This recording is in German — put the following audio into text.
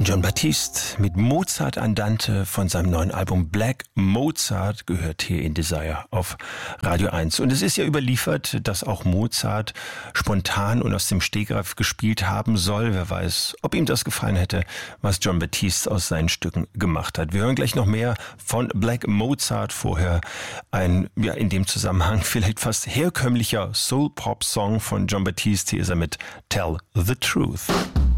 Jon Batiste mit Mozart Andante von seinem neuen Album Black Mozart gehört hier in Desire auf Radio 1. Und es ist ja überliefert, dass auch Mozart spontan und aus dem Stegreif gespielt haben soll. Wer weiß, ob ihm das gefallen hätte, was Jon Batiste aus seinen Stücken gemacht hat. Wir hören gleich noch mehr von Black Mozart. Vorher ein, ja, in dem Zusammenhang vielleicht fast herkömmlicher Soul-Pop-Song von Jon Batiste. Hier ist er mit Tell the Truth.